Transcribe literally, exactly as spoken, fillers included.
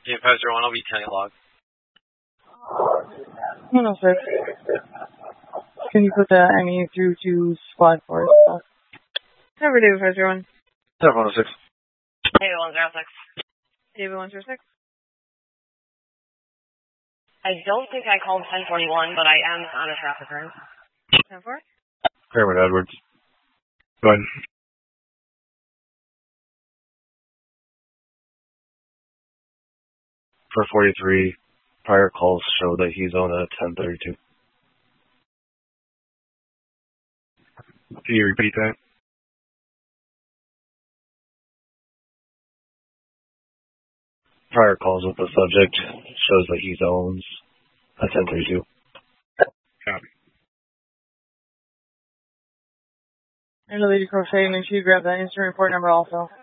Team five zero one, I'll be telling log. one oh six. Can you put the M E through to squad four? Never do, five zero one. Never one oh six. David one zero six. David one zero six. I don't think I called ten forty-one, but I am on a traffic turn. ten four? Fairwood Edwards. Go ahead. For forty-three, prior calls show that he's on a ten thirty-two. Can you repeat that? Prior calls with the subject shows that he owns a ten thirty-two. Copy. There's a lady crocheting and she grabbed that instant report number also.